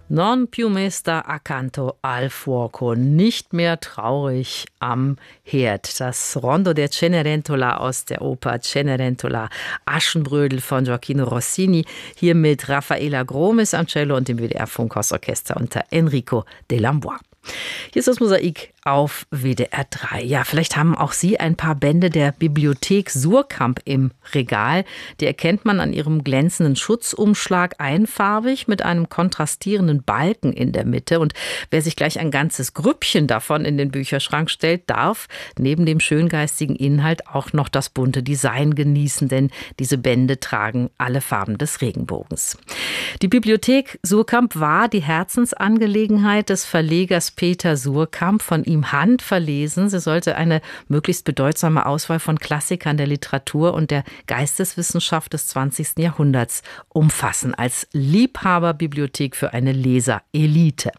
Non più mesta accanto al fuoco, nicht mehr traurig am Herd. Das Rondo der Cenerentola aus der Oper Cenerentola Aschenbrödel von Gioacchino Rossini, hier mit Raffaella Gromis am Cello und dem WDR-Funkhausorchester unter Enrico Delambois. Hier ist das Mosaik auf WDR 3. Ja, vielleicht haben auch Sie ein paar Bände der Bibliothek Suhrkamp im Regal. Die erkennt man an ihrem glänzenden Schutzumschlag, einfarbig mit einem kontrastierenden Balken in der Mitte. Und wer sich gleich ein ganzes Grüppchen davon in den Bücherschrank stellt, darf neben dem schöngeistigen Inhalt auch noch das bunte Design genießen, denn diese Bände tragen alle Farben des Regenbogens. Die Bibliothek Suhrkamp war die Herzensangelegenheit des Verlegers Peter Suhrkamp, von ihm handverlesen. Sie sollte eine möglichst bedeutsame Auswahl von Klassikern der Literatur und der Geisteswissenschaft des 20. Jahrhunderts umfassen, als Liebhaberbibliothek für eine Leserelite.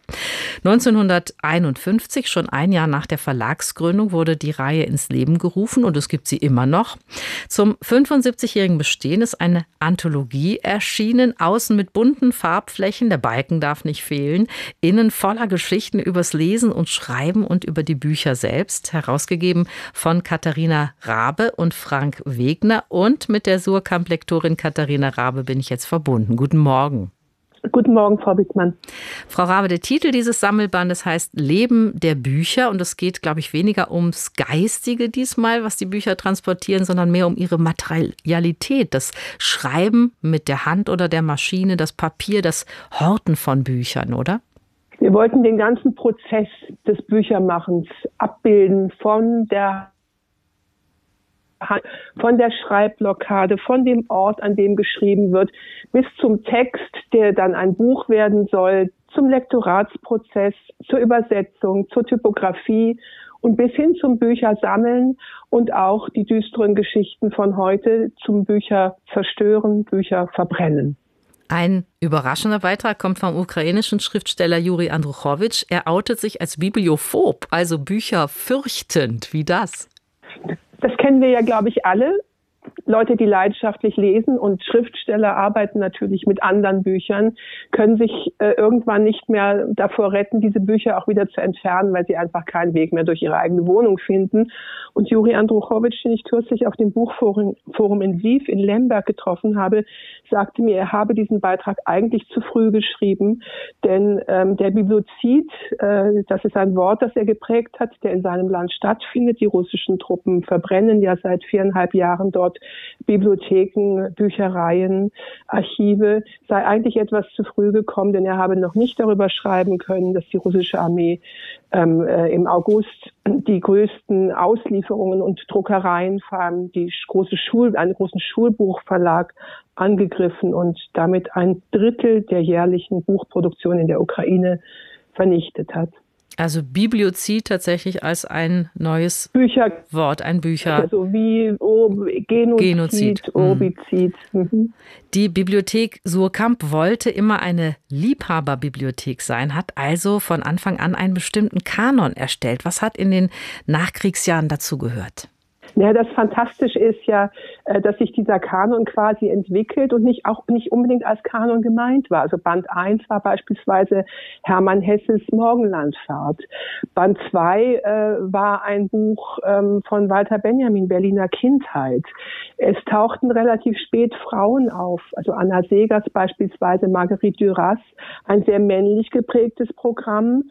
1951, schon ein Jahr nach der Verlagsgründung, wurde die Reihe ins Leben gerufen und es gibt sie immer noch. Zum 75-jährigen Bestehen ist eine Anthologie erschienen, außen mit bunten Farbflächen, der Balken darf nicht fehlen, innen voller Geschichten übers Lesen und Schreiben und über die Bücher selbst, herausgegeben von Katharina Rabe und Frank Wegner. Und mit der Suhrkamp-Lektorin Katharina Rabe bin ich jetzt verbunden. Guten Morgen. Guten Morgen, Frau Wittmann. Frau Rabe, der Titel dieses Sammelbandes heißt Leben der Bücher und es geht, glaube ich, weniger ums Geistige diesmal, was die Bücher transportieren, sondern mehr um ihre Materialität, das Schreiben mit der Hand oder der Maschine, das Papier, das Horten von Büchern, oder? Wir wollten den ganzen Prozess des Büchermachens abbilden, von der Schreibblockade, von dem Ort, an dem geschrieben wird, bis zum Text, der dann ein Buch werden soll, zum Lektoratsprozess, zur Übersetzung, zur Typografie und bis hin zum Büchersammeln und auch die düsteren Geschichten von heute zum Bücher zerstören, Bücher verbrennen. Ein überraschender Beitrag kommt vom ukrainischen Schriftsteller Juri Andruchowitsch. Er outet sich als bibliophob, also Bücher fürchtend. Wie das? Das kennen wir ja, glaube ich, alle. Leute, die leidenschaftlich lesen, und Schriftsteller arbeiten natürlich mit anderen Büchern, können sich irgendwann nicht mehr davor retten, diese Bücher auch wieder zu entfernen, weil sie einfach keinen Weg mehr durch ihre eigene Wohnung finden. Und Juri Andruchowitsch, den ich kürzlich auf dem Buchforum in Lviv in Lemberg getroffen habe, sagte mir, er habe diesen Beitrag eigentlich zu früh geschrieben, denn der Bibliozid, das ist ein Wort, das er geprägt hat, der in seinem Land stattfindet. Die russischen Truppen verbrennen ja seit 4,5 Jahren dort Bibliotheken, Büchereien, Archive, sei eigentlich etwas zu früh gekommen, denn er habe noch nicht darüber schreiben können, dass die russische Armee im August die größten Auslieferungen und Druckereien, vor allem einen großen Schulbuchverlag angegriffen und damit 1/3 der jährlichen Buchproduktion in der Ukraine vernichtet hat. Also Bibliozid tatsächlich als ein neues Wort, ein Bücher. Also wie Genozid. Obizid. Mhm. Die Bibliothek Suhrkamp wollte immer eine Liebhaberbibliothek sein, hat also von Anfang an einen bestimmten Kanon erstellt. Was hat in den Nachkriegsjahren dazu gehört? Ja, das Fantastische ist ja, dass sich dieser Kanon quasi entwickelt und nicht unbedingt als Kanon gemeint war. Also Band 1 war beispielsweise Hermann Hesses Morgenlandfahrt. Band 2 war ein Buch von Walter Benjamin, Berliner Kindheit. Es tauchten relativ spät Frauen auf, also Anna Segers beispielsweise, Marguerite Duras, ein sehr männlich geprägtes Programm.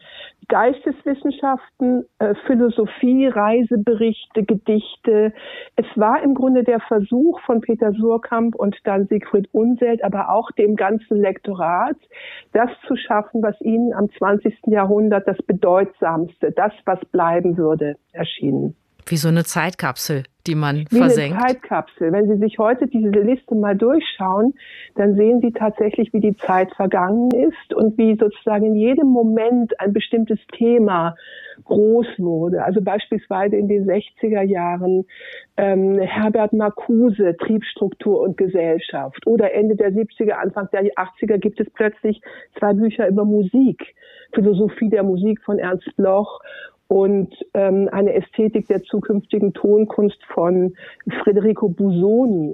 Geisteswissenschaften, Philosophie, Reiseberichte, Gedichte. Es war im Grunde der Versuch von Peter Suhrkamp und dann Siegfried Unseld, aber auch dem ganzen Lektorat, das zu schaffen, was ihnen am 20. Jahrhundert das Bedeutsamste, das, was bleiben würde, erschien. Wie so eine Zeitkapsel, die man versenkt. Wie eine Zeitkapsel. Wenn Sie sich heute diese Liste mal durchschauen, dann sehen Sie tatsächlich, wie die Zeit vergangen ist und wie sozusagen in jedem Moment ein bestimmtes Thema groß wurde. Also beispielsweise in den 60er Jahren Herbert Marcuse, Triebstruktur und Gesellschaft. Oder Ende der 70er, Anfang der 80er gibt es plötzlich 2 Bücher über Musik. Philosophie der Musik von Ernst Bloch und eine Ästhetik der zukünftigen Tonkunst von Federico Busoni.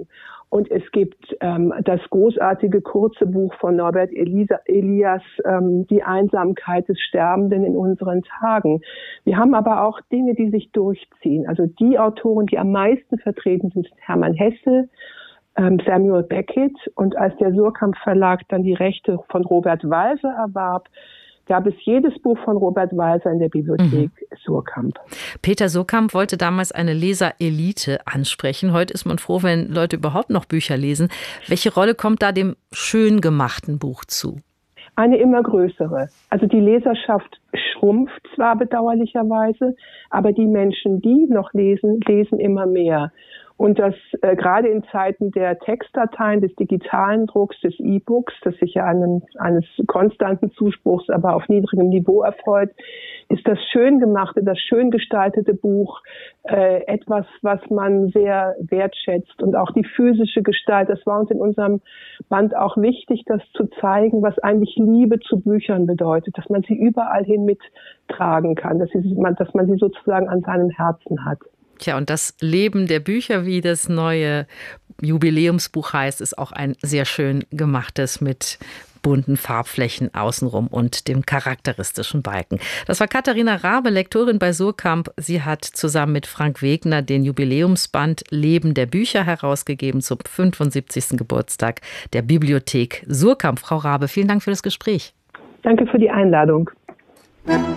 Und es gibt das großartige kurze Buch von Norbert Elias, Die Einsamkeit des Sterbenden in unseren Tagen. Wir haben aber auch Dinge, die sich durchziehen. Also die Autoren, die am meisten vertreten sind, Hermann Hesse, Samuel Beckett. Und als der Suhrkamp Verlag dann die Rechte von Robert Walser erwarb, gab es jedes Buch von Robert Walser in der Bibliothek Suhrkamp. Peter Suhrkamp wollte damals eine Leserelite ansprechen. Heute ist man froh, wenn Leute überhaupt noch Bücher lesen. Welche Rolle kommt da dem schön gemachten Buch zu? Eine immer größere. Also die Leserschaft schrumpft zwar bedauerlicherweise, aber die Menschen, die noch lesen, lesen immer mehr. Und das gerade in Zeiten der Textdateien, des digitalen Drucks, des E-Books, das sich ja eines konstanten Zuspruchs, aber auf niedrigem Niveau erfreut, ist das schön gemachte, das schön gestaltete Buch etwas, was man sehr wertschätzt. Und auch die physische Gestalt, das war uns in unserem Band auch wichtig, das zu zeigen, was eigentlich Liebe zu Büchern bedeutet, dass man sie überall hin mittragen kann, dass man sie sozusagen an seinem Herzen hat. Tja, und das Leben der Bücher, wie das neue Jubiläumsbuch heißt, ist auch ein sehr schön gemachtes mit bunten Farbflächen außenrum und dem charakteristischen Balken. Das war Katharina Rabe, Lektorin bei Suhrkamp. Sie hat zusammen mit Frank Wegner den Jubiläumsband Leben der Bücher herausgegeben zum 75. Geburtstag der Bibliothek Suhrkamp. Frau Rabe, vielen Dank für das Gespräch. Danke für die Einladung.